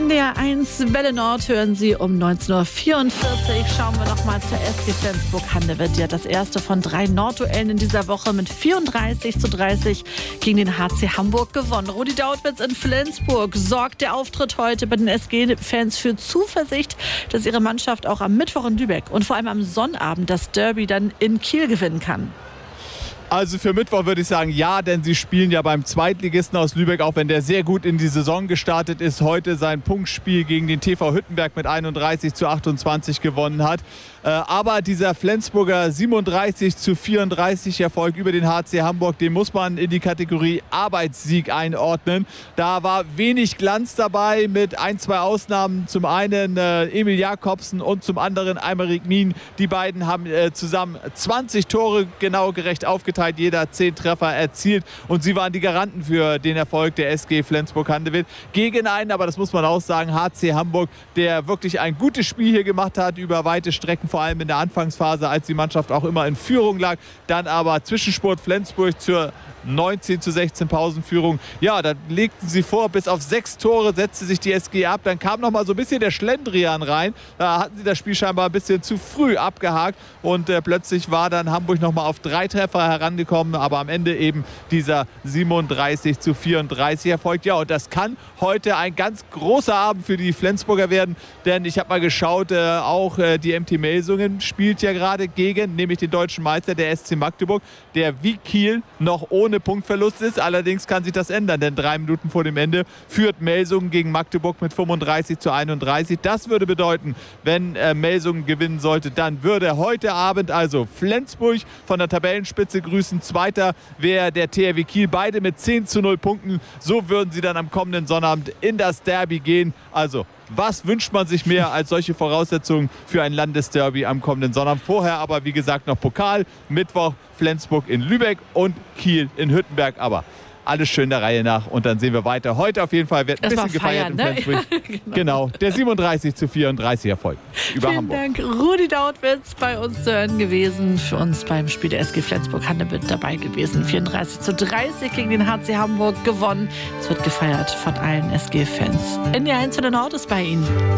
NDR 1 Welle Nord hören Sie um 19.44 Uhr. Schauen wir nochmal zur SG Flensburg-Handewitt. Die hat das erste von 3 Nordduellen in dieser Woche mit 34:30 gegen den HC Hamburg gewonnen. Rudi Dautwitz in Flensburg. Sorgt der Auftritt heute bei den SG-Fans für Zuversicht, dass ihre Mannschaft auch am Mittwoch in Lübeck und vor allem am Sonnabend das Derby dann in Kiel gewinnen kann? Also für Mittwoch würde ich sagen, ja, denn sie spielen ja beim Zweitligisten aus Lübeck, auch wenn der sehr gut in die Saison gestartet ist, heute sein Punktspiel gegen den TV Hüttenberg mit 31:28 gewonnen hat. Aber dieser Flensburger 37:34 Erfolg über den HC Hamburg, den muss man in die Kategorie Arbeitssieg einordnen. Da war wenig Glanz dabei mit 1-2 Ausnahmen. Zum einen Emil Jakobsen und zum anderen Aymeric Mien. Die beiden haben zusammen 20 Tore genau gerecht aufgeteilt, jeder 10 Treffer erzielt und sie waren die Garanten für den Erfolg der SG Flensburg-Handewitt gegen einen, aber das muss man auch sagen, HC Hamburg, der wirklich ein gutes Spiel hier gemacht hat über weite Strecken, vor allem in der Anfangsphase, als die Mannschaft auch immer in Führung lag, dann aber Zwischenspurt Flensburg zur 19:16 Pausenführung. Ja, da legten sie vor, bis auf 6 Tore setzte sich die SG ab. Dann kam noch mal so ein bisschen der Schlendrian rein. Da hatten sie das Spiel scheinbar ein bisschen zu früh abgehakt und plötzlich war dann Hamburg noch mal auf 3 Treffer herangekommen, aber am Ende eben dieser 37:34 Erfolg. Ja, und das kann heute ein ganz großer Abend für die Flensburger werden, denn ich habe mal geschaut, auch die MT Melsungen spielt ja gerade gegen, nämlich den deutschen Meister, der SC Magdeburg, der wie Kiel noch ohne Punktverlust ist. Allerdings kann sich das ändern, denn 3 Minuten vor dem Ende führt Melsungen gegen Magdeburg mit 35:31. Das würde bedeuten, wenn Melsungen gewinnen sollte, dann würde heute Abend also Flensburg von der Tabellenspitze grüßen. Zweiter wäre der THW Kiel, beide mit 10:0 Punkten. So würden sie dann am kommenden Sonnabend in das Derby gehen. Also, was wünscht man sich mehr als solche Voraussetzungen für ein Landesderby am kommenden Sonnabend? Vorher aber, wie gesagt, noch Pokal. Mittwoch Flensburg in Lübeck und Kiel in Hüttenberg. Aber alles schön der Reihe nach und dann sehen wir weiter. Heute auf jeden Fall wird ein bisschen gefeiert in Flensburg. Ja, genau, der 37:34 Erfolg über Vielen Hamburg. Dank, Rudi Dautwitz bei uns zu hören gewesen. Für uns beim Spiel der SG Flensburg-Handewitt dabei gewesen. 34:30 gegen den HC Hamburg gewonnen. Es wird gefeiert von allen SG-Fans. NDR 1 Welle Nord ist bei Ihnen.